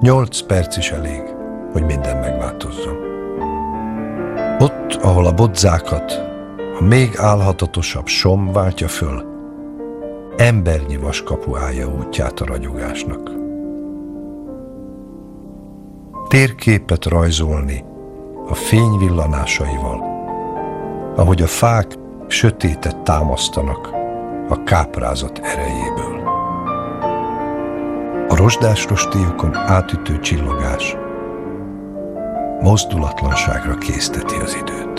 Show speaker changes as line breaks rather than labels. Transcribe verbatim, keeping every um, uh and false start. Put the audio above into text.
Nyolc perc is elég, hogy minden megváltozzon. Ott, ahol a bodzákat a még álhatatosabb som váltja föl, embernyi vaskapu állja útját a ragyogásnak. Térképet rajzolni a fény villanásaival, ahogy a fák sötétet támasztanak a káprázat erejéből. A rozsdás rostélyokon átütő csillogás mozdulatlanságra készteti az időt.